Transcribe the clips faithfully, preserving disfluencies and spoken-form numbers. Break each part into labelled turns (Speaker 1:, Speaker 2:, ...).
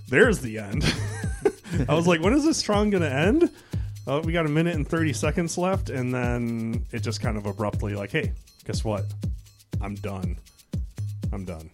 Speaker 1: there's the end. I was like, when is this strong going to end? Uh, we got a minute and thirty seconds left, and then it just kind of abruptly like, hey, guess what? I'm done. I'm done.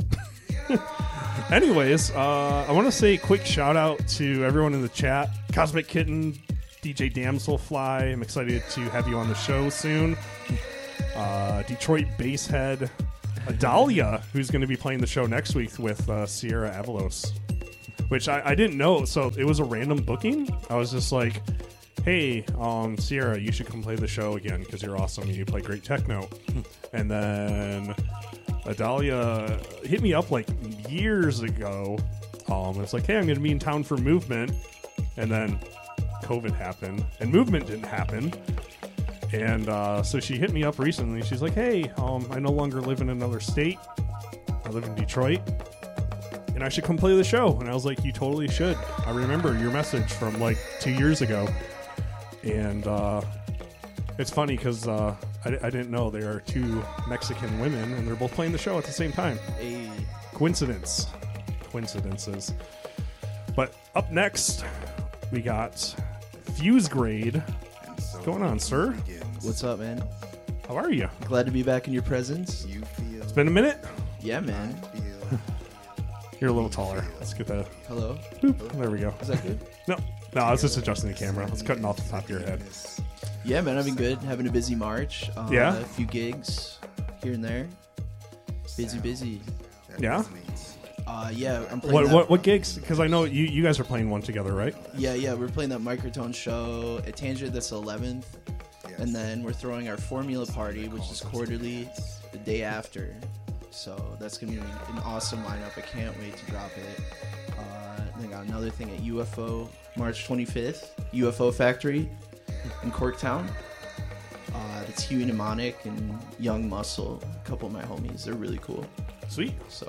Speaker 1: Anyways, uh, I want to say a quick shout out to everyone in the chat. Cosmic Kitten, D J Damselfly, I'm excited to have you on the show soon. Uh, Detroit Basshead, Adalia, who's going to be playing the show next week with uh, Sierra Avalos, which I, I didn't know. So it was a random booking. I was just like, hey, um, Sierra, you should come play the show again because you're awesome and you play great techno. And then Adalia hit me up like years ago. Um, it's like, hey, I'm going to be in town for Movement. And then COVID happened and Movement didn't happen. And uh, so she hit me up recently. She's like, hey, um, I no longer live in another state. I live in Detroit. And I should come play the show. And I was like, you totally should. I remember your message from like two years ago. And uh, it's funny because uh, I, I didn't know there are two Mexican women and they're both playing the show at the same time.
Speaker 2: Hey.
Speaker 1: Coincidence. Coincidences. But up next, we got Fuse Grade. What's going on, sir?
Speaker 2: What's up, man?
Speaker 1: How are you?
Speaker 2: Glad to be back in your presence.
Speaker 1: It's been a minute.
Speaker 2: Yeah, man.
Speaker 1: You're a little taller. Let's get that.
Speaker 2: Hello?
Speaker 1: Boop. There we go.
Speaker 2: Is that good?
Speaker 1: No. No, I was just adjusting the camera. It's cutting off the top of your head.
Speaker 2: Yeah, man, I've been good. Having a busy March. Uh,
Speaker 1: Yeah?
Speaker 2: A few gigs here and there. Busy, busy.
Speaker 1: Yeah?
Speaker 2: Uh, yeah, I'm playing
Speaker 1: What
Speaker 2: that,
Speaker 1: what, what gigs? Because I know you, you guys are playing one together, right?
Speaker 2: Yeah, yeah, we're playing that Microtone show at Tangent. That's the eleventh. And then we're throwing our Formula Party, which is quarterly, the day after. So that's going to be an awesome lineup. I can't wait to drop it. Uh, then got another thing at U F O, March twenty-fifth, U F O Factory in Corktown. Uh, it's Huey Mnemonic and Young Muscle, a couple of my homies. They're really cool.
Speaker 1: Sweet.
Speaker 2: So,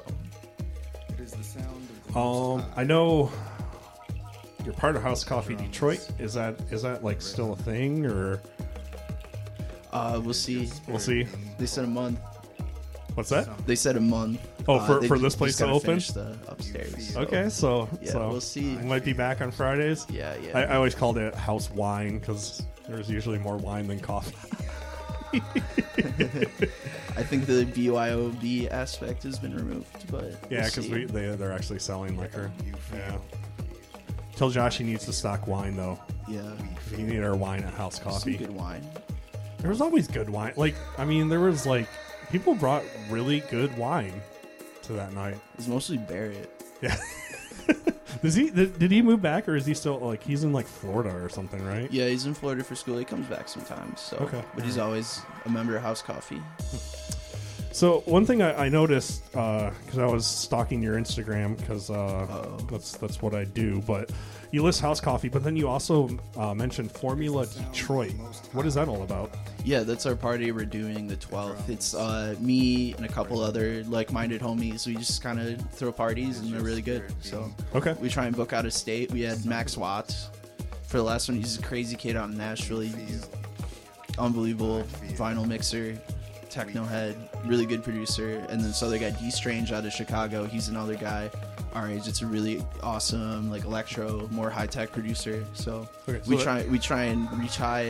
Speaker 1: Um, I know you're part of House Coffee Detroit. Is that is that like still a thing or?
Speaker 2: uh, we'll see.
Speaker 1: We'll see.
Speaker 2: They said a month.
Speaker 1: What's that?
Speaker 2: They said a month.
Speaker 1: Oh,
Speaker 2: Uh,
Speaker 1: for,
Speaker 2: they
Speaker 1: for
Speaker 2: ju-
Speaker 1: this
Speaker 2: just
Speaker 1: place to
Speaker 2: gotta
Speaker 1: open?
Speaker 2: finish the upstairs. so-
Speaker 1: Okay, so
Speaker 2: Yeah,
Speaker 1: so
Speaker 2: we'll see.
Speaker 1: I might be back on Fridays.
Speaker 2: Yeah, yeah.
Speaker 1: I, I always called it House Wine because there's usually more wine than coffee.
Speaker 2: I think the B Y O B aspect has been removed, but
Speaker 1: Yeah,
Speaker 2: we'll
Speaker 1: because
Speaker 2: see.
Speaker 1: we they they're actually selling liquor. Yeah. Tell Josh he needs to stock wine though.
Speaker 2: yeah,
Speaker 1: We need our wine at House
Speaker 2: some
Speaker 1: Coffee.
Speaker 2: good wine.
Speaker 1: There was always good wine. Like I mean, there was like people brought really good wine to that night.
Speaker 2: It's mostly Barrett.
Speaker 1: Yeah. Does he did, did he move back or is he still like he's in like Florida or something, right?
Speaker 2: Yeah, he's in Florida for school. He comes back sometimes. So,
Speaker 1: Okay.
Speaker 2: but he's always a member of House Coffee.
Speaker 1: So one thing I, I noticed because I was stalking your Instagram because uh,
Speaker 2: Uh-oh.
Speaker 1: that's that's what I do. But you list House Coffee, but then you also uh, mentioned Formula Detroit. What is that all about?
Speaker 2: Yeah, that's our party we're doing the twelfth. It's uh, me and a couple other like-minded homies. We just kind of throw parties and they're really good. So
Speaker 1: Okay.
Speaker 2: we try and book out of state. We had Max Watts for the last one. He's a crazy kid out in Nashville. He's unbelievable vinyl mixer, techno head, really good producer. And then this other guy, D Strange, out of Chicago. He's another guy our age. It's a really awesome, like electro, more high tech producer. So,
Speaker 1: Okay, so
Speaker 2: we
Speaker 1: that-
Speaker 2: try we try and reach high.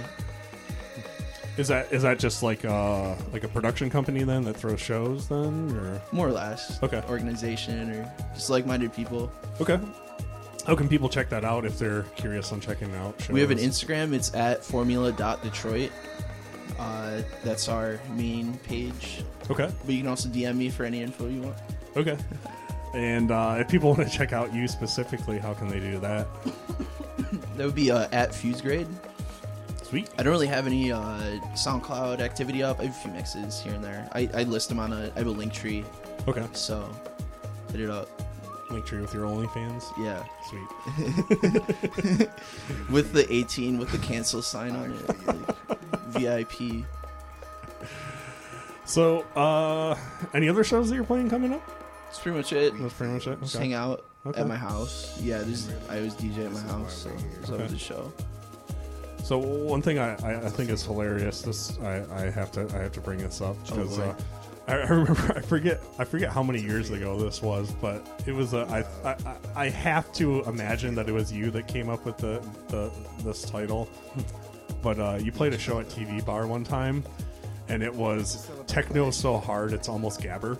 Speaker 1: Is that is that just like uh like a production company then that throws shows then or
Speaker 2: More or less.
Speaker 1: Okay.
Speaker 2: Organization or just like-minded people.
Speaker 1: okay? How can people check that out if they're curious on checking out shows?
Speaker 2: We have an Instagram. It's at formula dot detroit. Uh, that's our main page.
Speaker 1: Okay.
Speaker 2: But you can also D M me for any info you want.
Speaker 1: Okay. And uh, if people want to check out you specifically, how can they do that?
Speaker 2: That would be uh, at FuseGrade.
Speaker 1: Sweet.
Speaker 2: I don't really have any uh, SoundCloud activity up. I have a few mixes here and there. I, I list them on a. I have a link tree,
Speaker 1: Okay.
Speaker 2: so hit it up.
Speaker 1: Link tree with your OnlyFans.
Speaker 2: Yeah,
Speaker 1: Sweet.
Speaker 2: with the eighteen with the cancel sign on it, like, V I P.
Speaker 1: So, uh, any other shows that you're playing coming up?
Speaker 2: That's pretty much it.
Speaker 1: That's pretty much it.
Speaker 2: Just
Speaker 1: Okay.
Speaker 2: hang out
Speaker 1: Okay.
Speaker 2: at my house. Yeah, there's, I always D J at my house, so there's always
Speaker 1: Okay.
Speaker 2: a show.
Speaker 1: So one thing I, I, I think is hilarious. This I, I have to I have to bring this up because
Speaker 2: boy.
Speaker 1: uh, I, I remember. I forget. I forget how many years ago this was, but it was a. I, I, I have to imagine that it was you that came up with the, the this title. But uh, you played a show at T V Bar one time, and it was techno so hard it's almost gabber.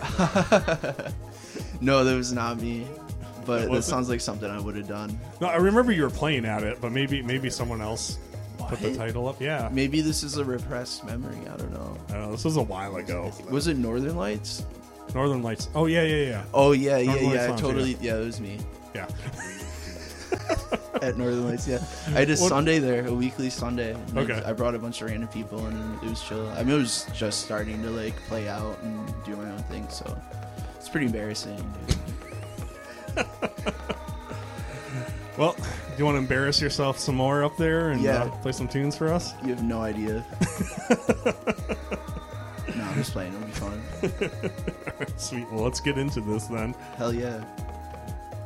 Speaker 2: No, that was not me. But that,
Speaker 1: was
Speaker 2: sounds like something I would have done.
Speaker 1: No, I remember you were playing at it, but maybe maybe someone else
Speaker 2: What?
Speaker 1: put the title up. Yeah.
Speaker 2: Maybe this is a repressed memory. I don't know.
Speaker 1: I don't know, this was a while ago.
Speaker 2: Was it Northern Lights?
Speaker 1: Northern Lights. Oh yeah, yeah, yeah.
Speaker 2: Oh yeah, yeah,
Speaker 1: Northern Lights
Speaker 2: yeah.
Speaker 1: Lounge,
Speaker 2: Totally.
Speaker 1: yeah.
Speaker 2: Yeah, it was me
Speaker 1: Yeah.
Speaker 2: at Northern Lights. Yeah, I had a
Speaker 1: What-
Speaker 2: Sunday there, a weekly Sunday. And
Speaker 1: Okay.
Speaker 2: I, I brought a bunch of random people, and it was chill. I mean, it was just starting to like play out and do my own thing, so it's pretty embarrassing. Dude.
Speaker 1: Well, do you want to embarrass yourself some more up there and
Speaker 2: Yeah.
Speaker 1: uh, play some tunes for us?
Speaker 2: You have no idea. No, I'm just playing. It'll be fun.
Speaker 1: Sweet. Well, let's get into this then.
Speaker 2: Hell yeah.